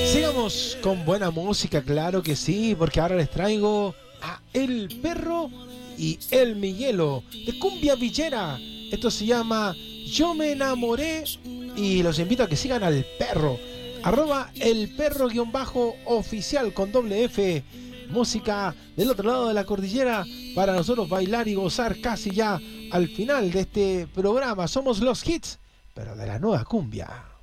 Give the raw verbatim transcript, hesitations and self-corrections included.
Sigamos con buena música, claro que sí, porque ahora les traigo a El Perro y El Miguelo de Cumbia Villera. Esto se llama Yo Me Enamoré y los invito a que sigan al Perro, arroba El Perro guión bajo oficial con doble F. Música del otro lado de la cordillera para nosotros bailar y gozar casi ya al final de este programa. Somos los hits, pero de la nueva cumbia.